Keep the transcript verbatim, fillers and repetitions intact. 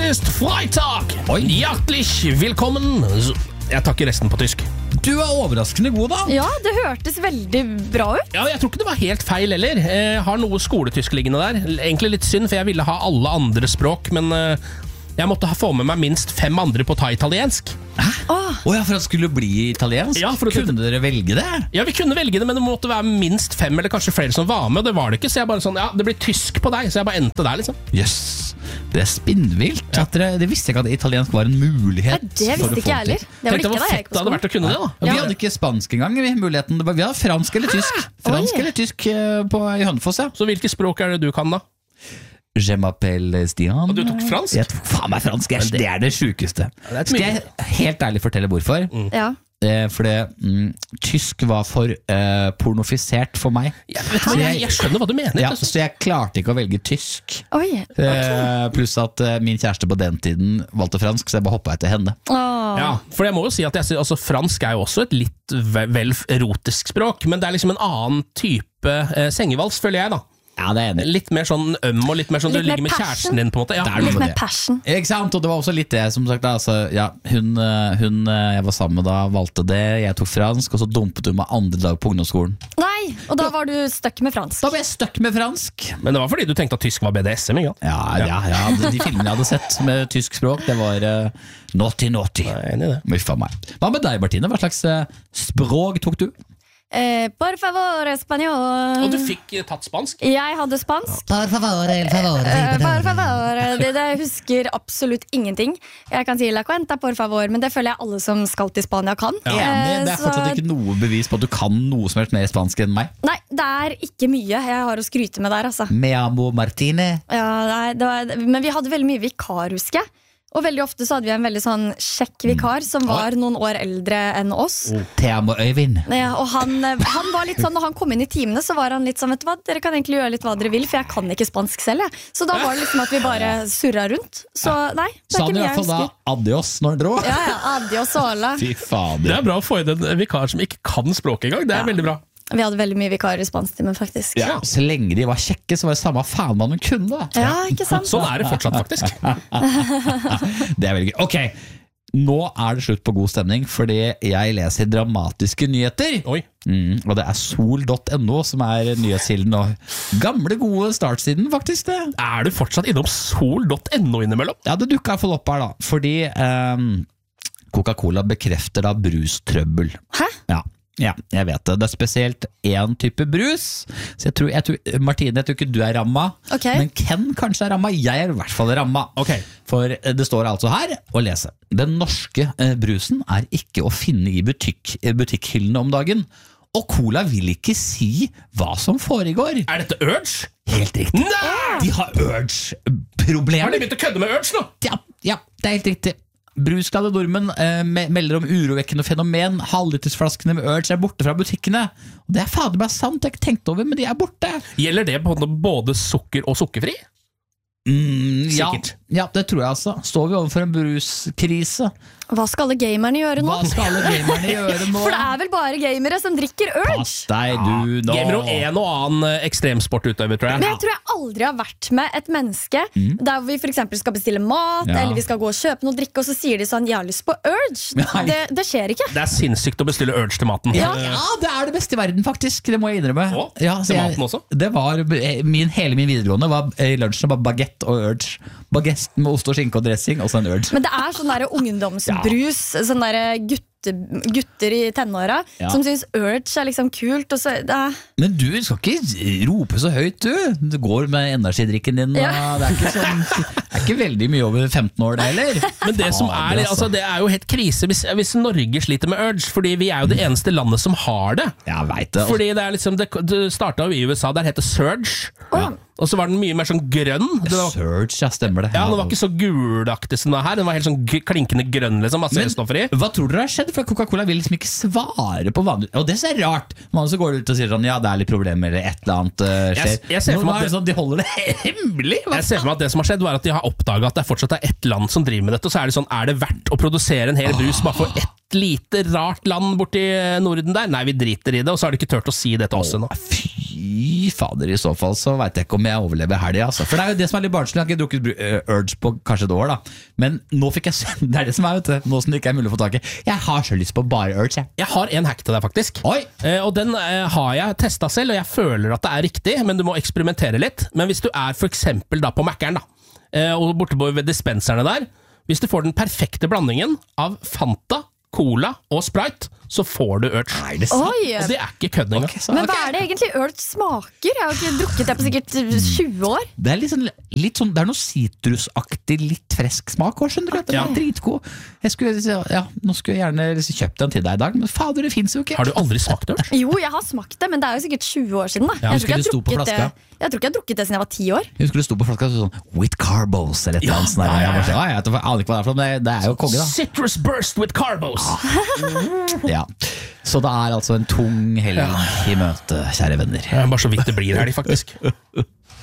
ist Freitag! Oi. Hjertelig velkommen! Jeg takker resten på tysk. Du er overraskende god da. Ja, det hørtes veldig bra ut. Ja, jeg tror ikke det var helt feil heller. Jeg har noe skoletysk liggende der. Egentlig litt synd, for jeg ville ha alle andre språk, men eh, jeg måtte ha få med meg minst fem andre på å ta italiensk. Hæ? Åh oh, ja, for at det skulle bli italiensk? Ja, for at kunne dere velge det? Ja, vi kunne velge det, men det måtte være minst fem eller kanskje flere som var med, og det var det ikke. Så jeg bare sånn, ja, det blir tysk på deg, så jeg bare endte der liksom. Jøss, yes. Det er spinnvilt. Ja. Dere, det visste jeg ikke at italiensk var en mulighet. Ja, det visste ikke jeg heller. Det var ikke det fett det hadde vært å kunne det da. Ja, vi hadde ikke spansk engang, vi, muligheten. Vi hadde fransk eller tysk. Fransk Oi. eller tysk på, i Hønefoss, ja. Så hvilke språk er det du kan da? Je m'appelle Stian. Og du tok fransk? Jeg tok faen meg fransk, jeg, det, det er det sykeste. Ja, det Skal jeg helt ærlig fortelle hvorfor? Mm. Ja. Eh, fordi mm, tysk var for eh, pornofisert for meg. Ja, vet du, jeg, jeg skjønner hva du mener. Ja, så jeg klarte ikke å velge tysk. Oi, okay. eh, Pluss at eh, min kjæreste på den tiden valgte fransk, så jeg bare hoppet etter henne. Oh. Ja, for jeg må jo si at jeg, altså, fransk er jo også et litt vel erotisk språk, men det er liksom en annen type eh, sengevals, føler jeg da. Ja, det er enig. Litt mer sånn øm og litt mer sånn litt du ligger med passion. Kjæresten din på en måte. Ja. Litt mer passion. Ikke sant, og det var også litt det som sagt da, altså, ja, hun, hun jeg var sammen med da valgte det, jeg tok fransk, og så dumpet hun meg andre dag på ungdomsskolen. Nei, og da var du stuck med fransk. Da var jeg stuck med fransk. Men det var fordi du tenkte at tysk var B D S M, ikke? Ja, ja, ja, de, de filmene jeg hadde sett med tysk språk, det var uh, naughty, naughty. Jeg er enig i det. Muffa meg. Hva med deg, Martine? Hva slags uh, språk tok du? Eh, por favor, español. Og du fikk tatt spansk? Jeg hadde spansk. Por favor, el favor, eh, por favor. Det, det husker absolutt ingenting. Jeg kan si la cuenta, por favor, men det føler jeg alle som skal til Spania kan. Ja, det, det er fortsatt ikke noe bevis på at du kan noe som helst mer spansk enn meg. Nei, det er ikke mye jeg har å skryte med der, altså. Me amo Martine. Ja, nei, det var, men vi hadde veldig mye vikar, husker jeg. Og veldig ofte så hadde vi en veldig sånn kjekk vikar som var noen år eldre enn oss. Oh, Te amo Øyvind. Ja, og han, han var litt sånn, når han kom inn i timene, så var han litt sånn, vet du hva, dere kan egentlig gjøre litt hva dere vil, for jeg kan ikke spansk selv, jeg. Så da var det liksom at vi bare surra rundt. Så nei, det er ikke mye jeg husker. Sa han i hvert fall da adios når han dro? Ja, ja, adios hola. Fy fader. Det er bra å få inn en vikar som ikke kan språket engang, det er ja. veldig bra. Vi hadde veldig mye vikarer i spansktimen, faktisk. Ja, så lenge de var kjekke, så var det samme faen man kunne. Ja, ikke sant? Sånn er det fortsatt, faktisk. Det er veldig gøy. Ok, nå er det slutt på god stemning, fordi jeg leser dramatiske nyheter. Oi. Mm, og det er sol punktum no som er nyhetskilden, og gamle gode startsiden, faktisk det. Er du fortsatt innom sol punktum no innimellom? Ja, det dukket i hvert fall opp her da, fordi um, Coca-Cola bekrefter da brustrøbbel. Hæ? Ja. Ja, jeg vet det. Det er spesielt en type brus. Så jeg tror, jeg tror, Martine, jeg tror ikke du er rammet, okay. Men Ken kanskje er rammet. Jeg er i hvert fall rammet. Okay. For det står altså her å lese: den norske eh, brusen er ikke å finne i butikk, butikkhyllene om dagen. Og Cola vil ikke si hva som foregår. Er dette Urge? Helt riktig. Nei! De har Urge-problemer. Har de begynt å kødde med Urge nå? Ja, ja, det er helt riktig. Brusglade nordmenn eh, melder om urovekkende fenomen. Halvlitersflaskene med Urge er borte fra butikkene. Og det er fader meg sant, jeg har ikke tenkt over, men de er borte. Gjelder det på både sukker og sukkerfri? Mm, ja, Sikkert. Ja, det tror jeg altså. Står vi overfor en bruskrise? Hva skal alle gamerne gjøre nå? Hva skal alle gamerne gjøre nå? For det er vel bare gamere som drikker Urge? Pass deg du nå. Gamer og en og annen ekstremsportutøver, tror jeg. Men jeg tror jeg aldri har vært med et menneske mm. der vi for eksempel skal bestille mat, ja. Eller vi skal gå og kjøpe noe drikke, og så sier de sånn, jeg har lyst på Urge. Det, det skjer ikke. Det er sinnssykt å bestille Urge til maten. Ja, ja, det er det beste i verden faktisk, det må jeg innrømme. Å, ja, til jeg, maten også? Det var, min, hele min videregående var i lunsjen var baguette og Urge. Baguette med ost og skinke og dressing, og så en Urge. Men det er sånn der ungdomsbrus, ja. Sånn der gutt gutter i tenåra, ja. Som synes Urge er liksom kult og så, men du skal ikke rope så høyt, du Du går med energidrikken din, ja. Det er ikke sånn, det er ikke veldig mye over femten år det heller. Men det som er, altså, det er jo helt krise hvis, hvis Norge sliter med Urge, fordi vi er jo det eneste landet som har det. Jeg vet det. Fordi det er liksom, det, det startet jo i U S A, der heter Surge, ja. Og så var den mye mer sånn grønn. Var, Surge, ja, stemmer det. Ja, den var ikke så gulaktig som den her. Den var helt sånn klinkende grønn, liksom, masse stoffer i. Hva tror dere har skjedd? For Coca-Cola vil liksom ikke svare på vanlig. Og det er rart. Man så går ut og sier sånn, ja, det er litt problemer, eller et eller annet uh, skjer. Jeg, jeg ser for meg at det, sånn, de holder det hemmelig. Hva? Jeg ser for meg at det som har skjedd, var at de har oppdaget at det fortsatt er ett land som driver med dette, og så er det sånn, er det verdt å produsere en hel brus bare for ett lite rart land borti Norden der? Nei, vi driter i det, og så har de ikke tørt å si det til oss ennå. Fy Fy fader, i så fall så vet jeg ikke om jeg overlever helgen altså. For det er jo det som er litt barnslig. Jeg har ikke drukket uh, Urge på kanskje et år da. Men nå fikk jeg se, det er det som er, vet du. Nå som det ikke er mulig å få tak i. Jeg har så lyst på bare Urge, jeg. Jeg har en hack til deg faktisk. Oi! Eh, og den eh, har jeg testet selv, og jeg føler at det er riktig, men du må eksperimentere litt. Men hvis du er for eksempel da på Mac-eren da, eh, og borte ved dispenserne der, hvis du får den perfekte blandingen av Fanta, Cola og Sprite, så får du Urge. Nei, det er sant. Oi. Og det er ikke kødd engang. Okay, så, Men hva okay. er det egentlig Urge smaker? Jeg har ikke drukket det på sikkert tjue år. Det er litt sånn, litt sånn, det er noe sitrusaktig, litt fresk smak også, skjønner du? Den Ja. er dritgod. Jeg skulle, ja, nå skulle jeg gjerne liksom kjøpt den til deg i dag, men fader, det finnes jo ikke. Har du aldri smakt Urge? Jo, jeg har smakt det, men det er jo sikkert tjue år siden da. Ja, jeg, tror ikke jeg, husker det sto har på drukket flaska. det, jeg tror ikke jeg har drukket det siden jeg var ti år. Jeg husker det sto på flaska sånn, with carbos, eller et eller annet sånt der. ja, ja, ja. Jeg bare, ja, jeg vet ikke- jeg aner ikke hva det er for noe, men det, det er jo konge da. Citrus burst with carbos. Ja. Så det er altså en tung helg i møte, kjære venner. Det er bare så vidt det blir her, faktisk.